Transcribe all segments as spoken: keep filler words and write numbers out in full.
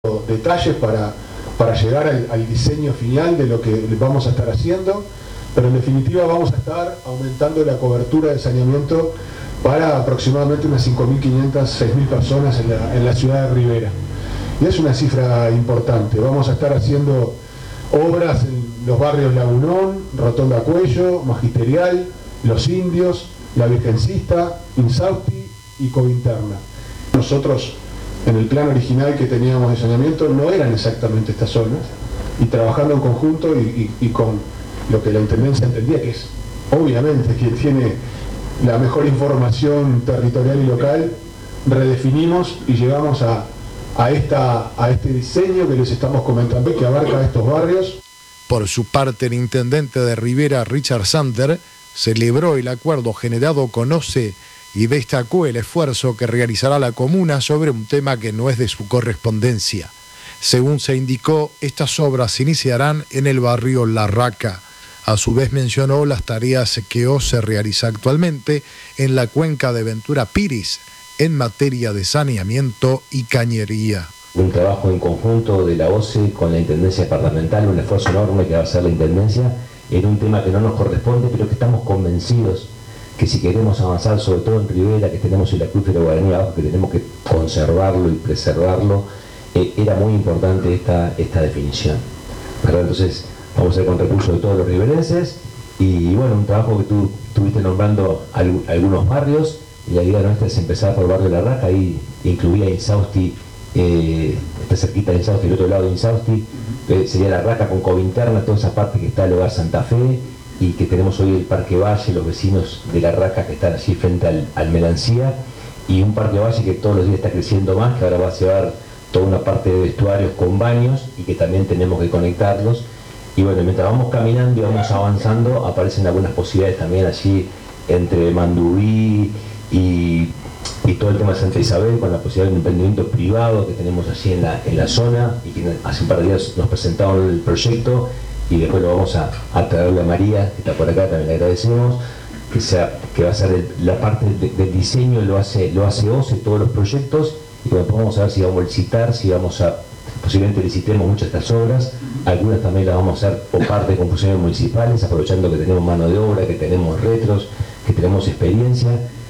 detalles para, para llegar al, al diseño final de lo que vamos a estar haciendo, pero en definitiva vamos a estar aumentando la cobertura de saneamiento para aproximadamente unas cinco mil quinientas, seis mil personas en la, en la ciudad de Rivera. Y es una cifra importante. Vamos a estar haciendo obras en los barrios Lagunón, Rotonda Cuello, Magisterial, Los Indios, La Virgencista, Insausti y Covinterna. Nosotros, en el plan original que teníamos de saneamiento, no eran exactamente estas zonas, y trabajando en conjunto y, y, y con lo que la Intendencia entendía, que es obviamente quien tiene la mejor información territorial y local, redefinimos y llegamos a, a, esta, a este diseño que les estamos comentando, que abarca estos barrios. Por su parte, el intendente de Rivera, Richard Sander, celebró el acuerdo generado con O C E y destacó el esfuerzo que realizará la comuna sobre un tema que no es de su correspondencia. Según se indicó, estas obras se iniciarán en el barrio La Raca. A su vez mencionó las tareas que O C E realiza actualmente en la cuenca de Ventura Piris en materia de saneamiento y cañería. Un trabajo en conjunto de la O C E con la Intendencia Departamental, un esfuerzo enorme que va a hacer la Intendencia en un tema que no nos corresponde, pero que estamos convencidos que si queremos avanzar, sobre todo en Rivera, que tenemos el acuífero guaraní abajo, que tenemos que conservarlo y preservarlo, eh, era muy importante esta, esta definición. ¿Verdad? Entonces, vamos a ir con recursos de todos los riverenses, y bueno, un trabajo que tú estuviste nombrando al, algunos barrios, y la idea nuestra es empezar por el barrio de La Raca, ahí incluía Insausti, eh, está cerquita de Insausti, el otro lado de Insausti, eh, sería La Raca con Covinterna, toda esa parte que está el Hogar Santa Fe, y que tenemos hoy el Parque Valle, los vecinos de La Raca que están allí frente al, al Melancía, y un Parque Valle que todos los días está creciendo más, que ahora va a llevar toda una parte de vestuarios con baños, y que también tenemos que conectarlos. Y bueno, mientras vamos caminando y vamos avanzando, aparecen algunas posibilidades también allí entre Mandubí y, y todo el tema de Santa Isabel, con la posibilidad de un emprendimiento privado que tenemos allí en la, en la zona, y que hace un par de días nos presentaron el proyecto, y después lo vamos a, a traerle a María, que está por acá, también le agradecemos, que, sea, que va a ser el, la parte de, del diseño, lo hace, lo hace O C E, todos los proyectos, y bueno, vamos a ver si vamos a licitar, si vamos a, posiblemente licitemos muchas de estas obras, algunas también las vamos a hacer por parte de concursiones municipales, aprovechando que tenemos mano de obra, que tenemos retros, que tenemos experiencia,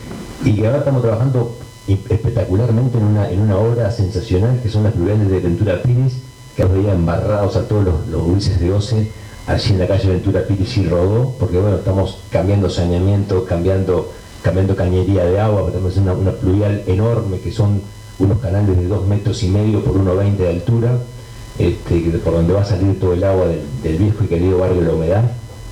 y que ahora estamos trabajando espectacularmente en una, en una obra sensacional, que son las plurales de Ventura Piris, que veía embarrados a todos los, los gurises de O C E, allí en la calle Ventura Piris y Rodó, porque bueno, estamos cambiando saneamiento, cambiando, cambiando cañería de agua, pero tenemos una, una pluvial enorme, que son unos canales de dos metros y medio por uno veinte de altura, este, por donde va a salir todo el agua del, del viejo y querido barrio La Humedad.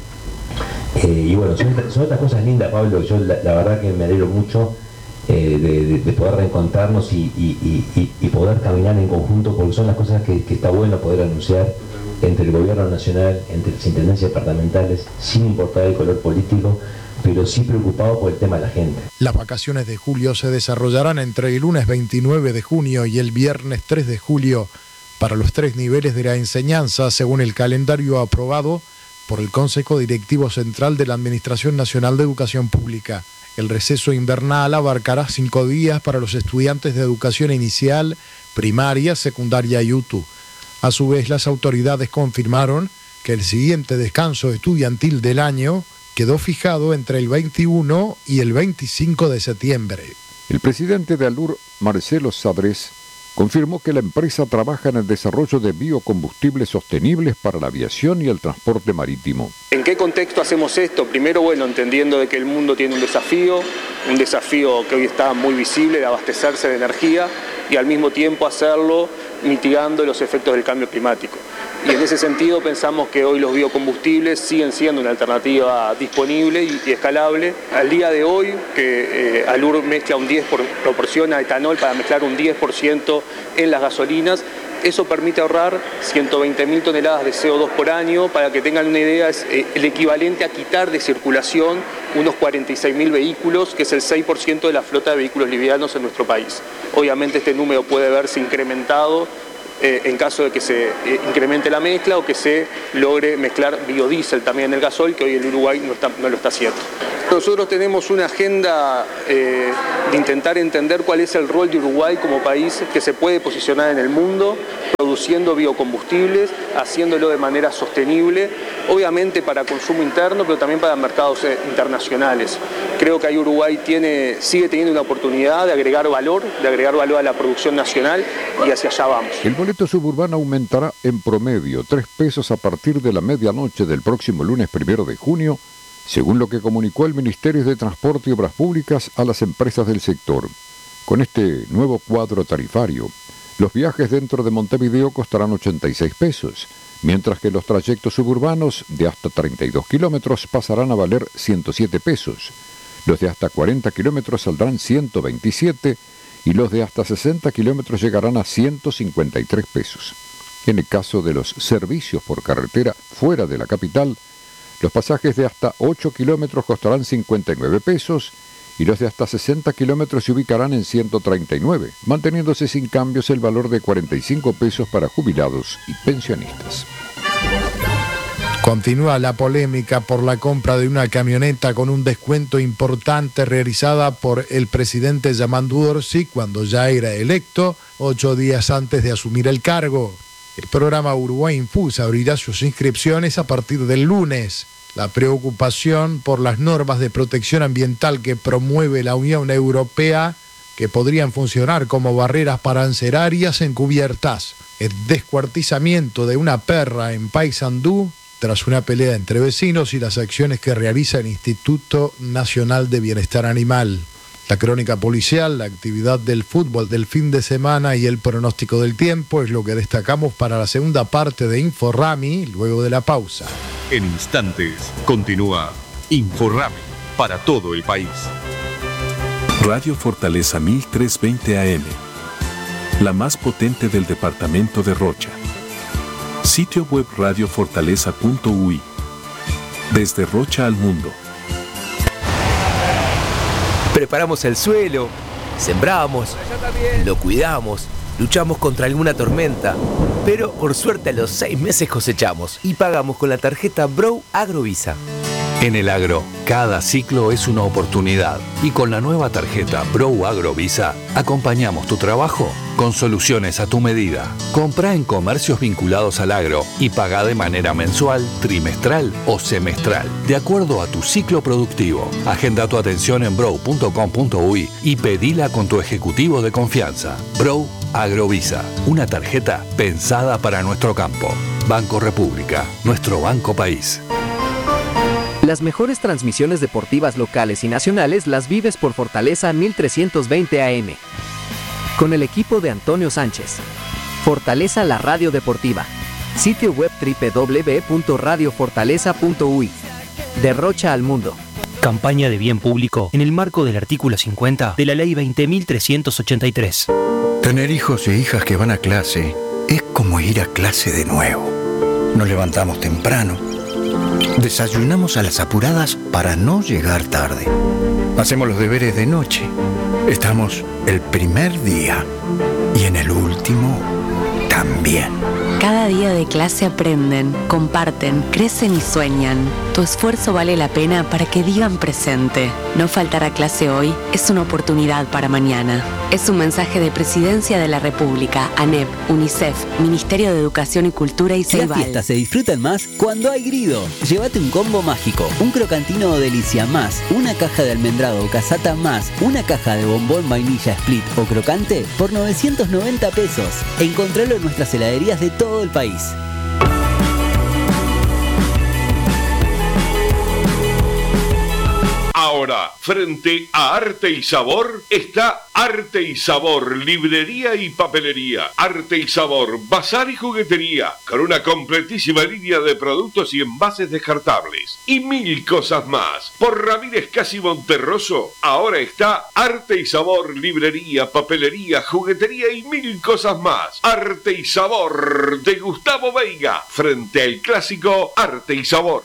Eh, y bueno, son, son estas cosas lindas, Pablo. Yo la, la verdad que me alegro mucho eh, de, de, de poder reencontrarnos y, y, y, y poder caminar en conjunto, porque son las cosas que, que está bueno poder anunciar entre el gobierno nacional, entre las intendencias departamentales, sin importar el color político, pero sí preocupado por el tema de la gente. Las vacaciones de julio se desarrollarán entre el lunes veintinueve de junio y el viernes tres de julio para los tres niveles de la enseñanza, según el calendario aprobado por el Consejo Directivo Central de la Administración Nacional de Educación Pública. El receso invernal abarcará cinco días para los estudiantes de educación inicial, primaria, secundaria y U T U. A su vez, las autoridades confirmaron que el siguiente descanso estudiantil del año quedó fijado entre el veintiuno y el veinticinco de septiembre. El presidente de ALUR, Marcelo Sadrés, confirmó que la empresa trabaja en el desarrollo de biocombustibles sostenibles para la aviación y el transporte marítimo. ¿En qué contexto hacemos esto? Primero, bueno, entendiendo de que el mundo tiene un desafío, un desafío que hoy está muy visible, de abastecerse de energía, y al mismo tiempo hacerlo mitigando los efectos del cambio climático. Y en ese sentido pensamos que hoy los biocombustibles siguen siendo una alternativa disponible y, y escalable. Al día de hoy, que eh, ALUR mezcla un diez por ciento, proporciona etanol para mezclar un diez por ciento en las gasolinas, eso permite ahorrar ciento veinte mil toneladas de C O dos por año. Para que tengan una idea, es eh, el equivalente a quitar de circulación unos cuarenta y seis mil vehículos, que es el seis por ciento de la flota de vehículos livianos en nuestro país. Obviamente este número puede verse incrementado eh, en caso de que se eh, incremente la mezcla o que se logre mezclar biodiesel también en el gasoil, que hoy el Uruguay no, está, no lo está haciendo. Nosotros tenemos una agenda eh, de intentar entender cuál es el rol de Uruguay como país que se puede posicionar en el mundo, produciendo biocombustibles, haciéndolo de manera sostenible, obviamente para consumo interno, pero también para mercados eh, internacionales. Creo que ahí Uruguay tiene, sigue teniendo una oportunidad de agregar valor, de agregar valor a la producción nacional y hacia allá vamos. El boleto suburbano aumentará en promedio tres pesos a partir de la medianoche del próximo lunes primero de junio, según lo que comunicó el Ministerio de Transporte y Obras Públicas a las empresas del sector. Con este nuevo cuadro tarifario, los viajes dentro de Montevideo costarán ochenta y seis pesos, mientras que los trayectos suburbanos de hasta treinta y dos kilómetros pasarán a valer ciento siete pesos. Los de hasta cuarenta kilómetros saldrán ciento veintisiete y los de hasta sesenta kilómetros llegarán a ciento cincuenta y tres pesos. En el caso de los servicios por carretera fuera de la capital, los pasajes de hasta ocho kilómetros costarán cincuenta y nueve pesos y los de hasta sesenta kilómetros se ubicarán en ciento treinta y nueve, manteniéndose sin cambios el valor de cuarenta y cinco pesos para jubilados y pensionistas. Continúa la polémica por la compra de una camioneta con un descuento importante realizada por el presidente Yamandu Orsi cuando ya era electo, ocho días antes de asumir el cargo. El programa Uruguay Impulsa abrirá sus inscripciones a partir del lunes. La preocupación por las normas de protección ambiental que promueve la Unión Europea, que podrían funcionar como barreras parancerarias encubiertas. El descuartizamiento de una perra en Paysandú, tras una pelea entre vecinos, y las acciones que realiza el Instituto Nacional de Bienestar Animal. La crónica policial, la actividad del fútbol del fin de semana y el pronóstico del tiempo es lo que destacamos para la segunda parte de Inforrami, luego de la pausa. En instantes continúa Inforrami para todo el país. Radio Fortaleza mil trescientos veinte A M, la más potente del departamento de Rocha. Sitio web radio fortaleza punto u i. Desde Rocha al mundo. Preparamos el suelo, sembramos, lo cuidamos, luchamos contra alguna tormenta, pero por suerte a los seis meses cosechamos y pagamos con la tarjeta Brow Agrovisa. En el agro, cada ciclo es una oportunidad y con la nueva tarjeta Brow Agrovisa acompañamos tu trabajo con soluciones a tu medida. Compra en comercios vinculados al agro y paga de manera mensual, trimestral o semestral, de acuerdo a tu ciclo productivo. Agenda tu atención en brow punto com punto u i y pedila con tu ejecutivo de confianza. Brow Agrovisa, una tarjeta pensada para nuestro campo. Banco República, nuestro banco país. Las mejores transmisiones deportivas locales y nacionales las vives por Fortaleza mil trescientos veinte A M. Con el equipo de Antonio Sánchez. Fortaleza la radio deportiva. Sitio web doble u doble u doble u punto radio fortaleza punto u i. De Rocha al mundo. Campaña de bien público en el marco del artículo cincuenta de la ley veinte mil trescientos ochenta y tres. Tener hijos e hijas que van a clase es como ir a clase de nuevo. Nos levantamos temprano. Desayunamos a las apuradas para no llegar tarde. Hacemos los deberes de noche. Estamos el primer día y en el último también. Cada día de clase aprenden, comparten, crecen y sueñan. Tu esfuerzo vale la pena para que digan presente. No faltar a clase hoy es una oportunidad para mañana. Es un mensaje de Presidencia de la República, ANEP, UNICEF, Ministerio de Educación y Cultura y Ceibal. Las fiestas se disfrutan más cuando hay Grido. Llévate un combo mágico, un crocantino o delicia más, una caja de almendrado o casata más, una caja de bombón vainilla split o crocante por novecientos noventa pesos. Encontralo en nuestras heladerías de todo el país. Ahora, frente a Arte y Sabor, está Arte y Sabor, librería y papelería. Arte y Sabor, bazar y juguetería, con una completísima línea de productos y envases descartables. Y mil cosas más. Por Ramírez Casi Monterroso, ahora está Arte y Sabor, librería, papelería, juguetería y mil cosas más. Arte y Sabor, de Gustavo Veiga, frente al clásico Arte y Sabor.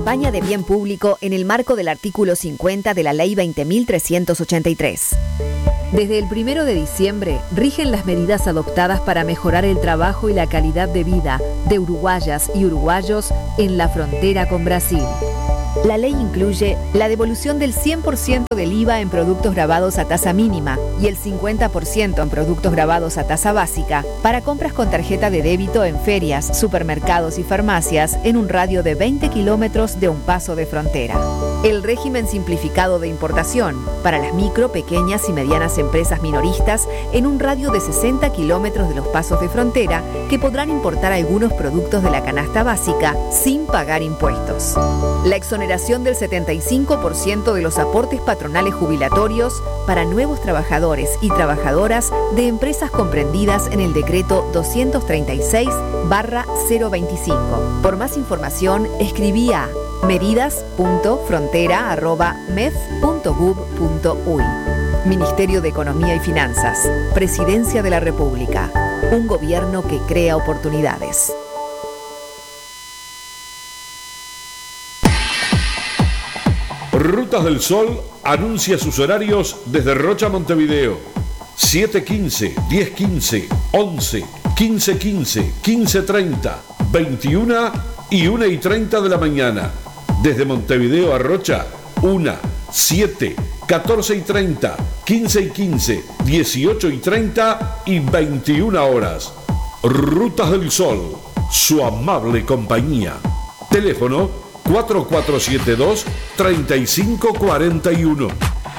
Campaña de bien público en el marco del artículo cincuenta de la Ley veinte mil trescientos ochenta y tres. Desde el primero de diciembre rigen las medidas adoptadas para mejorar el trabajo y la calidad de vida de uruguayas y uruguayos en la frontera con Brasil. La ley incluye la devolución del cien por ciento del I V A en productos gravados a tasa mínima y el cincuenta por ciento en productos gravados a tasa básica para compras con tarjeta de débito en ferias, supermercados y farmacias en un radio de veinte kilómetros de un paso de frontera. El régimen simplificado de importación para las micro, pequeñas y medianas empresas minoristas en un radio de sesenta kilómetros de los pasos de frontera que podrán importar algunos productos de la canasta básica sin pagar impuestos. La exoneración del setenta y cinco por ciento de los aportes patronales jubilatorios para nuevos trabajadores y trabajadoras de empresas comprendidas en el decreto doscientos treinta y seis barra cero veinticinco. Por más información, escribí a medidas punto frontera arroba med punto gov punto uy. Ministerio de Economía y Finanzas. Presidencia de la República. Un gobierno que crea oportunidades. Rutas del Sol anuncia sus horarios desde Rocha a Montevideo. siete quince, diez quince, once, quince quince, quince treinta, veintiuno y una y treinta de la mañana. Desde Montevideo a Rocha, una, siete, catorce y treinta, quince y quince, dieciocho y treinta y veintiuna horas. Rutas del Sol, su amable compañía. Teléfono cuatro cuatro siete dos, tres cinco cuatro uno.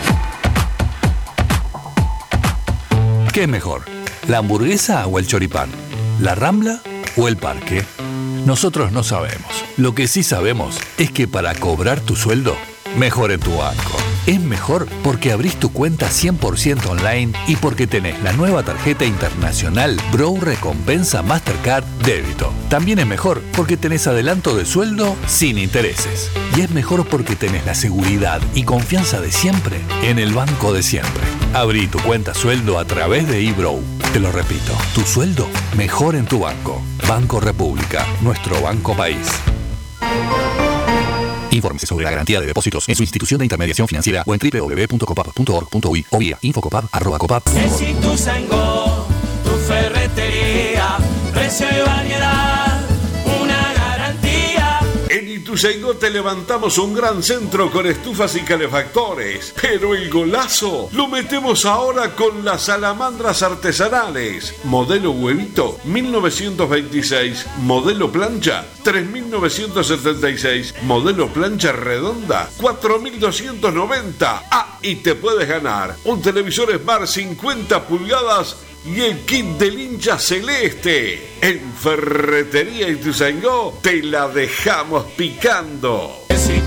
¿Qué es mejor? ¿La hamburguesa o el choripán? ¿La Rambla o el parque? Nosotros no sabemos. Lo que sí sabemos es que para cobrar tu sueldo, mejor en tu banco. Es mejor porque abrís tu cuenta cien por ciento online y porque tenés la nueva tarjeta internacional Brou Recompensa Mastercard Débito. También es mejor porque tenés adelanto de sueldo sin intereses. Y es mejor porque tenés la seguridad y confianza de siempre en el banco de siempre. Abrí tu cuenta sueldo a través de eBrou. Te lo repito, tu sueldo mejor en tu banco. Banco República, nuestro banco país. Infórmese sobre la garantía de depósitos en su institución de intermediación financiera o en doble u doble u doble u punto copap punto org punto uy o vía infocopap arroba copap. Es Ituzaingó, tu ferretería, precio y variedad, una garantía. En Ituzaingó te levantamos un gran centro con estufas y calefactores, pero el golazo lo metemos ahora con las salamandras artesanales. Modelo huevito, mil novecientos veintiséis. Modelo plancha, tres mil novecientos setenta y seis. Modelo plancha redonda, cuatro mil doscientos noventa. Ah, y te puedes ganar un televisor Smart cincuenta pulgadas y el kit del hincha celeste. En Ferretería Ituzaingó te la dejamos picando. Es